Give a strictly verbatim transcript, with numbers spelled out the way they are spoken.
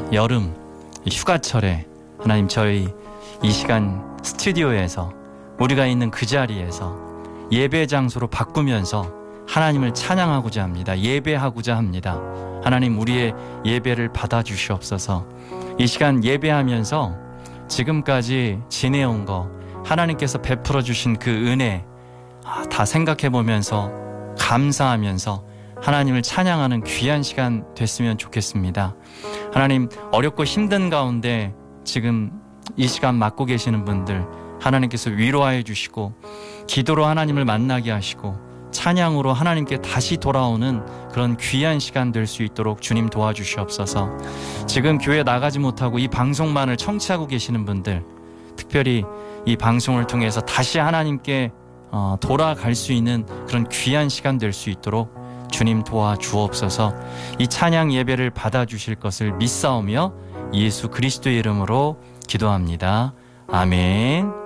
여름 휴가철에 하나님 저희 이 시간 스튜디오에서 우리가 있는 그 자리에서 예배 장소로 바꾸면서 하나님을 찬양하고자 합니다. 예배하고자 합니다. 하나님 우리의 예배를 받아주시옵소서. 이 시간 예배하면서 지금까지 지내온 거 하나님께서 베풀어 주신 그 은혜 다 생각해 보면서 감사하면서 하나님을 찬양하는 귀한 시간 됐으면 좋겠습니다. 하나님 어렵고 힘든 가운데 지금 이 시간 맡고 계시는 분들 하나님께서 위로하여 주시고 기도로 하나님을 만나게 하시고 찬양으로 하나님께 다시 돌아오는 그런 귀한 시간 될 수 있도록 주님 도와주시옵소서. 지금 교회 나가지 못하고 이 방송만을 청취하고 계시는 분들 특별히 이 방송을 통해서 다시 하나님께 어, 돌아갈 수 있는 그런 귀한 시간 될 수 있도록 주님 도와주옵소서. 이 찬양 예배를 받아주실 것을 믿사오며 예수 그리스도의 이름으로 기도합니다. 아멘.